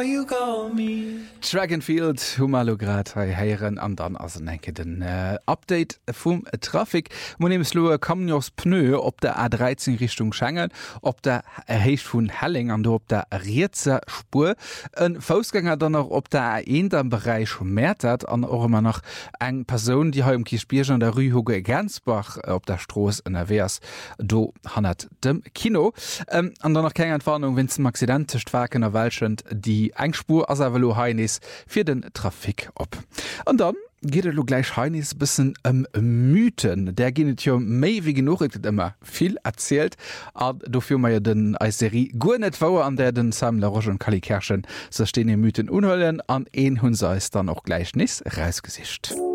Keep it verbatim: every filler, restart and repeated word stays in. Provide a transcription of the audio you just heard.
before you call me. Dragonfield Humalograd heieren an dann as enke den äh, Update vum äh, Trafik. Monemsloe kam jos pneu op der A dreizehn Richtung Schengen, op der erhecht vun Helling an op der Rierzer Spur. Ein Fausgänger dann noch op der A eins am Bereich schon Mäert an auch immer noch eng Person, die ha im Kiespierch an der Rühoge Gernsbach äh, op der Stroß in der Wehrs do hannet dem Kino. Ähm, an dann noch keine Entwarnung, wenn zum Accidentchtwerken erwelschend die Engspur as Heinis fir den Trafik op. Und dann geht du gleich Heinis bisssen ähm, Mythen, der genet jo méi wie genug immer viel erzählt, dofir ma ja den als Serie Gu net Vauer an der den Sam La Roche und Kalikerschen so stehen die Mythen unhöllen an een hun se dann auch gleich nis Reisgesicht.